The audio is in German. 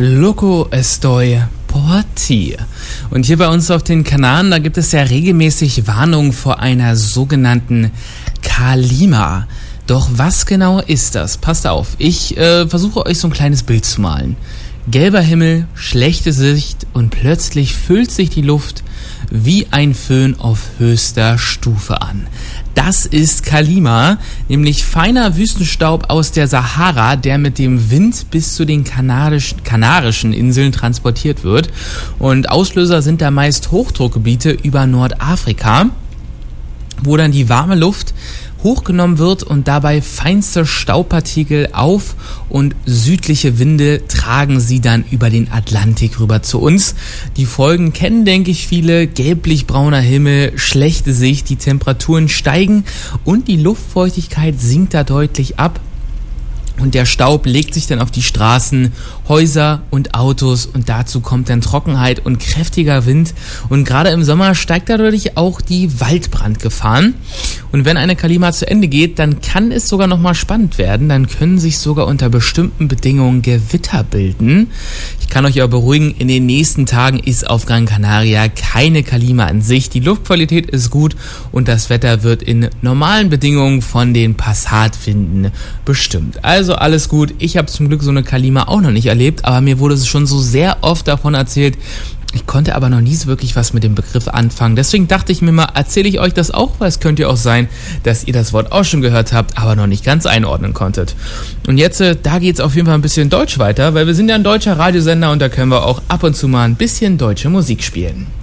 Loco estoy por ti. Und hier bei uns auf den Kanaren, da gibt es ja regelmäßig Warnungen vor einer sogenannten Kalima. Doch was genau ist das? Passt auf, ich versuche euch so ein kleines Bild zu malen. Gelber Himmel, schlechte Sicht und plötzlich füllt sich die Luft wie ein Föhn auf höchster Stufe an. Das ist Kalima, nämlich feiner Wüstenstaub aus der Sahara, der mit dem Wind bis zu den Kanarischen Inseln transportiert wird. Und Auslöser sind da meist Hochdruckgebiete über Nordafrika, wo dann die warme Luft hochgenommen wird und dabei feinste Staubpartikel auf und südliche Winde tragen sie dann über den Atlantik rüber zu uns. Die Folgen kennen, denke ich, viele. Gelblich-brauner Himmel, schlechte Sicht, die Temperaturen steigen und die Luftfeuchtigkeit sinkt da deutlich ab. Und der Staub legt sich dann auf die Straßen, Häuser und Autos und dazu kommt dann Trockenheit und kräftiger Wind. Und gerade im Sommer steigt dadurch auch die Waldbrandgefahren. Und wenn eine Kalima zu Ende geht, dann kann es sogar nochmal spannend werden. Dann können sich sogar unter bestimmten Bedingungen Gewitter bilden. Ich kann euch aber beruhigen, in den nächsten Tagen ist auf Gran Canaria keine Kalima in Sicht. Die Luftqualität ist gut und das Wetter wird in normalen Bedingungen von den Passatwinden bestimmt. Also alles gut. Ich habe zum Glück so eine Kalima auch noch nicht erlebt, aber mir wurde es schon so sehr oft davon erzählt. Ich konnte aber noch nie so wirklich was mit dem Begriff anfangen. Deswegen dachte ich mir mal, erzähle ich euch das auch, weil es könnte ja auch sein, dass ihr das Wort auch schon gehört habt, aber noch nicht ganz einordnen konntet. Und jetzt, da geht's auf jeden Fall ein bisschen Deutsch weiter, weil wir sind ja ein deutscher Radiosender und da können wir auch ab und zu mal ein bisschen deutsche Musik spielen.